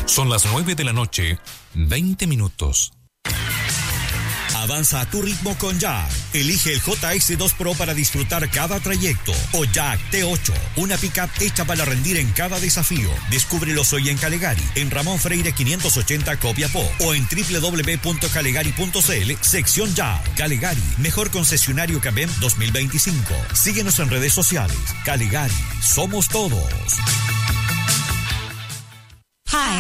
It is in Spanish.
Son las 9:20 p.m. Avanza a tu ritmo con Jack. Elige el JS2 Pro para disfrutar cada trayecto. O Jack T8, una pickup hecha para rendir en cada desafío. Descúbrelos hoy en Calegari, en Ramón Freire 580 Copiapó, o en www.calegari.cl, sección Jack. Calegari, mejor concesionario Cabem 2025. Síguenos en redes sociales. Calegari, somos todos. Hi.